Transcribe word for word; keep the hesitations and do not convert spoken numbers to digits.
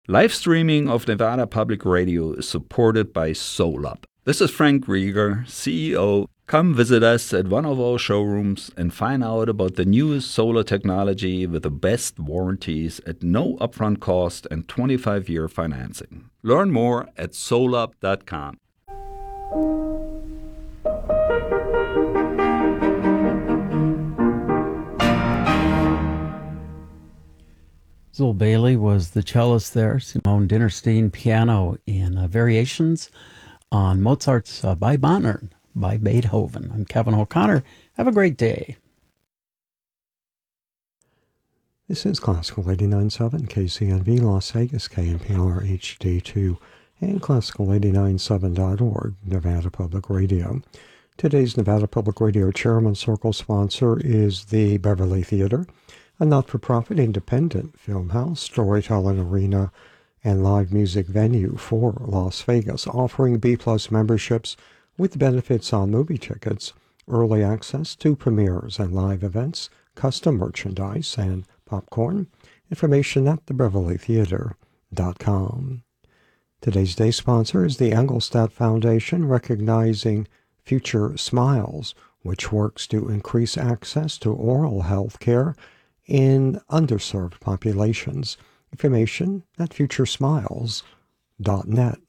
Live streaming of Nevada Public Radio is supported by SolUp. This is Frank Rieger, C E O. Come visit us at one of our showrooms and find out about the newest solar technology with the best warranties at no upfront cost and twenty-five year financing. Learn more at solup dot com. Zoll Bailey was the cellist there. Simone Dinnerstein, piano in uh, variations on Mozart's uh, Bei Bonnern by Beethoven. I'm Kevin O'Connor. Have a great day. This is Classical eighty-nine point seven, K C N V, Las Vegas, K N P R H D two, and Classical eighty-nine point seven dot org, Nevada Public Radio. Today's Nevada Public Radio Chairman Circle sponsor is the Beverly Theater, a not-for-profit independent film house, storytelling arena, and live music venue for Las Vegas, offering B-plus memberships with benefits on movie tickets, early access to premieres and live events, custom merchandise, and popcorn. Information at the beverly theater dot com. Today's day sponsor is the Engelstad Foundation, recognizing Future Smiles, which works to increase access to oral health care in underserved populations. Information at future smiles dot net.